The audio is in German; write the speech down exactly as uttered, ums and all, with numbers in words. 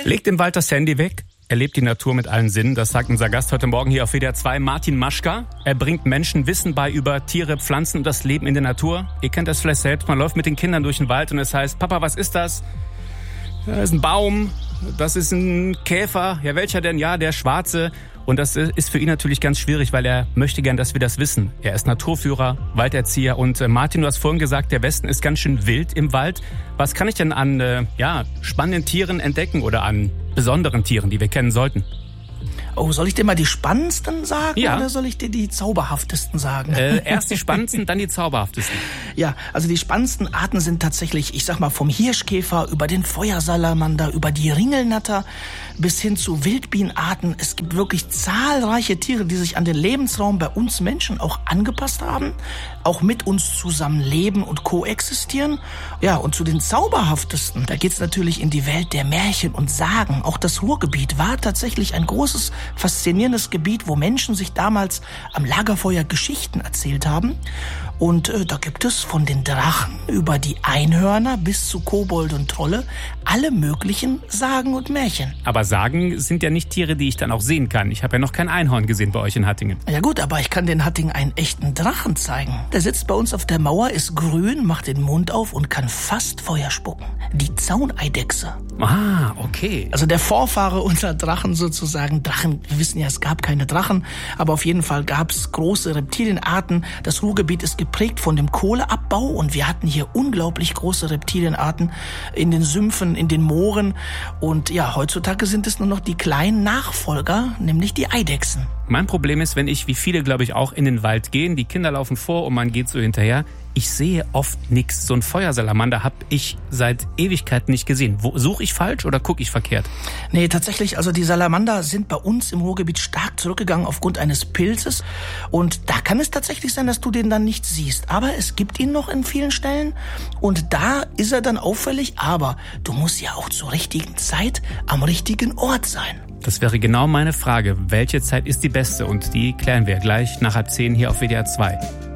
Legt im Wald das Handy weg, erlebt die Natur mit allen Sinnen. Das sagt unser Gast heute Morgen hier auf W D R zwei, Martin Maschka. Er bringt Menschen Wissen bei über Tiere, Pflanzen und das Leben in der Natur. Ihr kennt das vielleicht selbst, man läuft mit den Kindern durch den Wald und es heißt, Papa, was ist das? Das ist ein Baum, das ist ein Käfer. Ja, welcher denn? Ja, der schwarze. Und das ist für ihn natürlich ganz schwierig, weil er möchte gern, dass wir das wissen. Er ist Naturführer, Walderzieher und äh, Martin, du hast vorhin gesagt, der Westen ist ganz schön wild im Wald. Was kann ich denn an äh, ja, spannenden Tieren entdecken oder an besonderen Tieren, die wir kennen sollten? Oh, soll ich dir mal die spannendsten sagen, ja. oder soll ich dir die zauberhaftesten sagen? Äh, erst die spannendsten, dann die zauberhaftesten. Ja, also die spannendsten Arten sind tatsächlich, ich sag mal, vom Hirschkäfer über den Feuersalamander, über die Ringelnatter bis hin zu Wildbienenarten. Es gibt wirklich zahlreiche Tiere, die sich an den Lebensraum bei uns Menschen auch angepasst haben, auch mit uns zusammen leben und koexistieren. Ja, und zu den zauberhaftesten, da geht's natürlich in die Welt der Märchen und Sagen. Auch das Ruhrgebiet war tatsächlich ein großes, faszinierendes Gebiet, wo Menschen sich damals am Lagerfeuer Geschichten erzählt haben. Und äh, da gibt es von den Drachen über die Einhörner bis zu Kobold und Trolle alle möglichen Sagen und Märchen. Aber Sagen sind ja nicht Tiere, die ich dann auch sehen kann. Ich habe ja noch kein Einhorn gesehen bei euch in Hattingen. Ja gut, aber ich kann den Hattingen einen echten Drachen zeigen. Der sitzt bei uns auf der Mauer, ist grün, macht den Mund auf und kann fast Feuer spucken. Die Zauneidechse. Ah, okay. Also der Vorfahre unserer Drachen sozusagen. Drachen, wir wissen ja, es gab keine Drachen, aber auf jeden Fall gab es große Reptilienarten. Das Ruhrgebiet ist geprägt von dem Kohleabbau und wir hatten hier unglaublich große Reptilienarten in den Sümpfen, in den Mooren. Und ja, heutzutage sind es nur noch die kleinen Nachfolger, nämlich die Eidechsen. Mein Problem ist, wenn ich, wie viele glaube ich auch, in den Wald gehen, die Kinder laufen vor und man geht so hinterher. Ich sehe oft nichts. So ein Feuersalamander habe ich seit Ewigkeiten nicht gesehen. Suche ich falsch oder gucke ich verkehrt? Nee, tatsächlich, also die Salamander sind bei uns im Ruhrgebiet stark zurückgegangen aufgrund eines Pilzes. Und da kann es tatsächlich sein, dass du den dann nicht siehst. Aber es gibt ihn noch in vielen Stellen. Und da ist er dann auffällig. Aber du musst ja auch zur richtigen Zeit am richtigen Ort sein. Das wäre genau meine Frage. Welche Zeit ist die beste? Und die klären wir gleich nach halb zehn hier auf W D R zwei.